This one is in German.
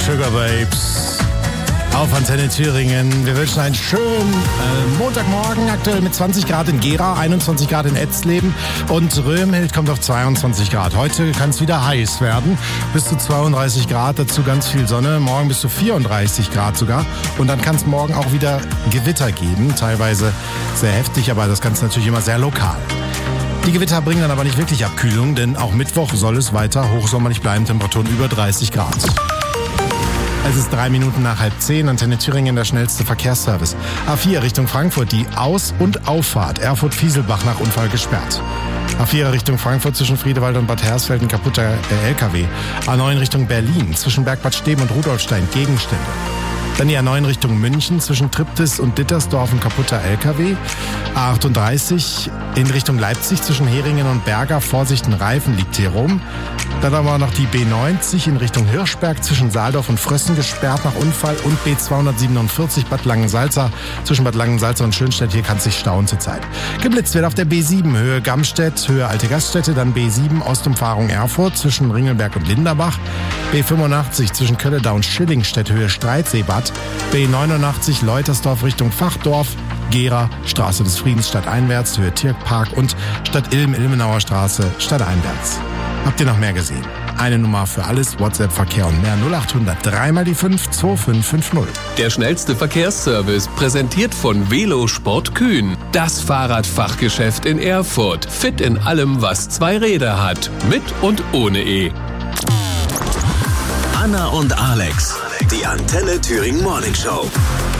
Sugar Babes auf Antenne Thüringen. Wir wünschen einen schönen Montagmorgen, aktuell mit 20 Grad in Gera, 21 Grad in Etzleben und Röhmhild kommt auf 22 Grad. Heute kann es wieder heiß werden, bis zu 32 Grad, dazu ganz viel Sonne. Morgen bis zu 34 Grad sogar und dann kann es morgen auch wieder Gewitter geben, teilweise sehr heftig, aber das Ganze natürlich immer sehr lokal. Die Gewitter bringen dann aber nicht wirklich Abkühlung, denn auch Mittwoch soll es weiter hochsommerlich bleiben, Temperaturen über 30 Grad. Es ist 3 Minuten nach 9:30, Antenne Thüringen, der schnellste Verkehrsservice. A4 Richtung Frankfurt, die Aus- und Auffahrt Erfurt-Fieselbach nach Unfall gesperrt. A4 Richtung Frankfurt zwischen Friedewald und Bad Hersfeld ein kaputter LKW. A9 Richtung Berlin zwischen Bergbad Steben und Rudolfstein Gegenstände. Dann die A9 Richtung München zwischen Triptis und Dittersdorf ein kaputter LKW. A38 in Richtung Leipzig zwischen Heringen und Berger. Vorsicht, ein Reifen liegt hier rum. Dann haben wir noch die B90 in Richtung Hirschberg zwischen Saaldorf und Frössen gesperrt nach Unfall. Und B247 Bad Langensalza zwischen Bad Langensalza und Schönstedt. Hier kann es sich stauen zurzeit. Geblitzt wird auf der B7 Höhe Gamstedt, Höhe Alte Gaststätte. Dann B7 Ostumfahrung Erfurt zwischen Ringelberg und Linderbach. B85 zwischen Kölledau und Schillingstedt Höhe Streitseebad. B89 Leutersdorf Richtung Fachdorf. Gera, Straße des Friedens stadteinwärts, Höhe Tierpark und Stadt Ilm, Ilmenauer Straße, stadteinwärts. Habt ihr noch mehr gesehen? Eine Nummer für alles, WhatsApp-Verkehr und mehr 0800 3 mal die 5 2550. Der schnellste Verkehrsservice, präsentiert von Velosport Kühn. Das Fahrradfachgeschäft in Erfurt. Fit in allem, was 2 Räder hat. Mit und ohne E. Anna und Alex, die Antenne Thüringen Morning Show.